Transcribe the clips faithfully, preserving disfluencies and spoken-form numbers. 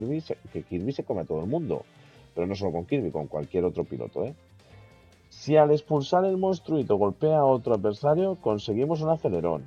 Kirby se, que Kirby se come a todo el mundo, pero no solo con Kirby, con cualquier otro piloto, ¿eh? Si al expulsar el monstruito golpea a otro adversario, conseguimos un acelerón.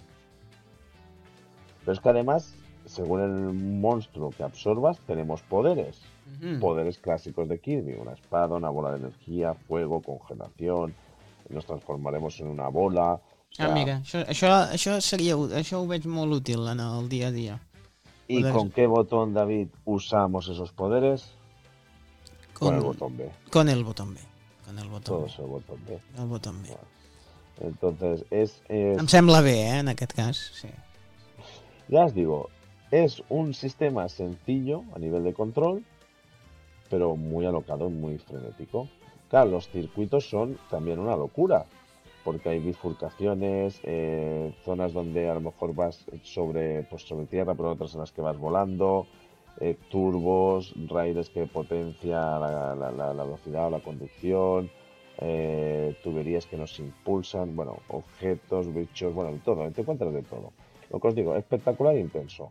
Pero es que además, según el monstruo que absorbas, tenemos poderes. Mhm. Poderes clásicos de Kirby, una espada, una bola de energía, fuego, congelación, nos transformaremos en una bola, o Ah, sea, mira, això, això, això seria, ú- això ho veig molt útil en el dia a dia. ¿y Poder, con qué botón, David, usamos esos poderes? Con el con, botón B, con el botón B. Con el botón todo B. es el botón B. El botón B. Bueno, entonces, es, Em es, sembla bé, eh, en aquest cas, sí. ya os digo, es un sistema sencillo a nivel de control, pero muy alocado y muy frenético. Claro, los circuitos son también una locura, porque hay bifurcaciones, eh, zonas donde a lo mejor vas sobre, pues sobre tierra, pero otras en las que vas volando, eh, turbos, raíles que potencia la, la- la- la velocidad o la conducción, eh, tuberías que nos impulsan, bueno, objetos, bichos, bueno, de todo, te encuentras de todo. Lo que os digo, espectacular e intenso.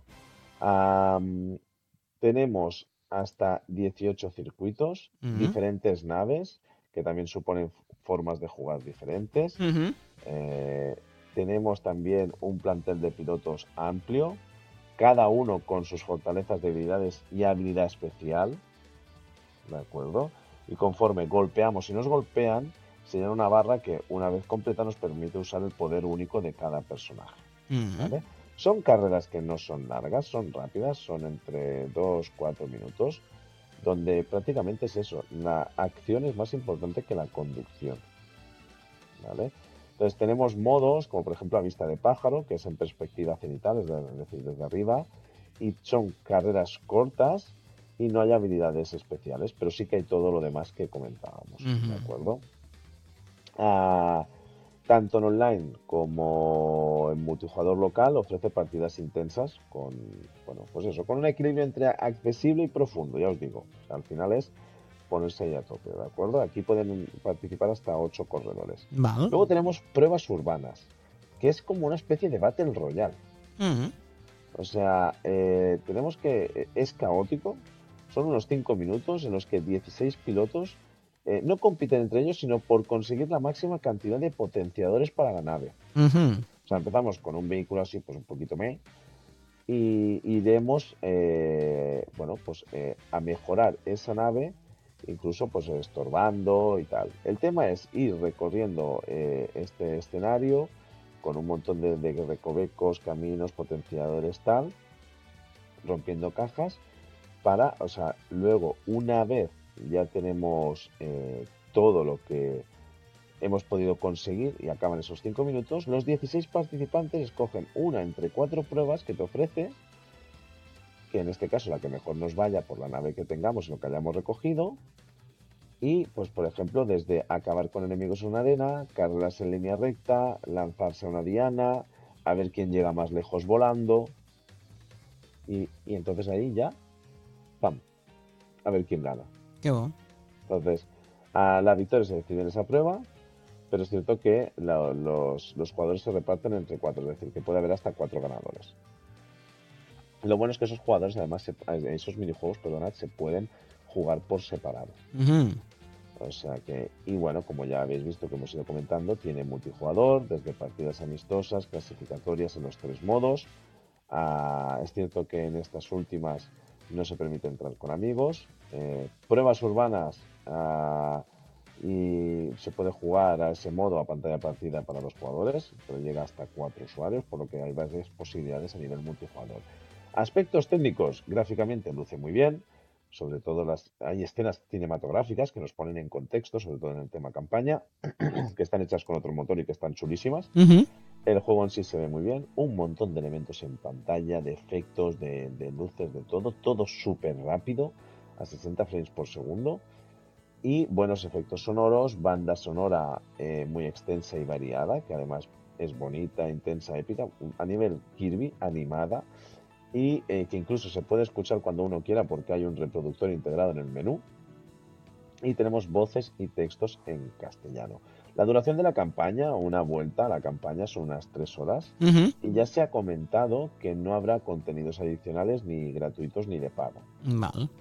Am, tenemos hasta dieciocho circuitos, Mhm. diferentes naves, que también suponen formas de jugar diferentes. Mhm. Eh, tenemos también un plantel de pilotos amplio, cada uno con sus fortalezas, debilidades y habilidad especial, ¿de acuerdo? Y conforme golpeamos y nos golpean, se llena una barra que una vez completa nos permite usar el poder único de cada personaje, Mhm. ¿vale? Son carreras que no son largas, son rápidas, son entre dos cuatro minutos, donde prácticamente es eso, la acción es más importante que la conducción, ¿vale? Entonces tenemos modos, como por ejemplo a vista de pájaro, que es en perspectiva cenital, es, de- es decir, desde arriba, y son carreras cortas y no hay habilidades especiales, pero sí que hay todo lo demás que comentábamos, ¿de Mhm. acuerdo? Ah, tanto en online como en multijugador local ofrece partidas intensas con, bueno, pues eso, con un equilibrio entre accesible y profundo, ya os digo. O sea, al final es ponerse ahí a tope, ¿de acuerdo? Aquí pueden participar hasta ocho corredores. Val. Luego tenemos pruebas urbanas, que es como una especie de Battle Royale. Mhm. O sea, eh, tenemos que... eh, es caótico, son unos cinco minutos en los que dieciséis pilotos eh, no compiten entre ellos, sino por conseguir la máxima cantidad de potenciadores para la nave. Mhm. O sea, empezamos con un vehículo así, pues un poquito me, y iremos, eh, bueno, pues eh, a mejorar esa nave, incluso pues estorbando y tal. El tema es ir recorriendo eh, este escenario con un montón de, de recovecos, caminos, potenciadores, tal, rompiendo cajas para, o sea, luego una vez ya tenemos eh, todo lo que hemos podido conseguir y acaban esos cinco minutos, los dieciséis participantes escogen una entre cuatro pruebas que te ofrece, que en este caso la que mejor nos vaya por la nave que tengamos y lo que hayamos recogido, y pues por ejemplo desde acabar con enemigos en una arena, carreras en línea recta, lanzarse a una diana, a ver quién llega más lejos volando, y, y entonces ahí ya, ¡pam!, a ver quién gana. Que bo. Entonces, a la victoria se decide en esa prueba, pero es cierto que la- los, los jugadores se reparten entre cuatro, es decir, que puede haber hasta cuatro ganadores. Lo bueno es que esos jugadores, además, se- esos minijuegos, perdonad, se pueden jugar por separado. Mhm. O sea que, y bueno, como ya habéis visto que hemos ido comentando, tiene multijugador, desde partidas amistosas, clasificatorias en los tres modos. Ah, es cierto que en estas últimas no se permite entrar con amigos. Eh, pruebas urbanas, ah, y se puede jugar a ese modo a pantalla partida para los jugadores, pero llega hasta cuatro usuarios, por lo que hay varias posibilidades a nivel multijugador. Aspectos técnicos, gráficamente luce muy bien, sobre todo las, hay escenas cinematográficas que nos ponen en contexto, sobre todo en el tema campaña, que están hechas con otro motor y que están chulísimas. Mhm. El juego en sí se ve muy bien, un montón de elementos en pantalla, de efectos, de, de luces, de todo, todo súper rápido, a sesenta frames por segundo, y buenos efectos sonoros, banda sonora eh, muy extensa y variada, que además es bonita, intensa, épica, a nivel Kirby, animada, y eh, que incluso se puede escuchar cuando uno quiera porque hay un reproductor integrado en el menú, y tenemos voces y textos en castellano. La duración de la campaña, una vuelta a la campaña, son unas tres horas, Mhm. y ya se ha comentado que no habrá contenidos adicionales ni gratuitos ni de pago. Val.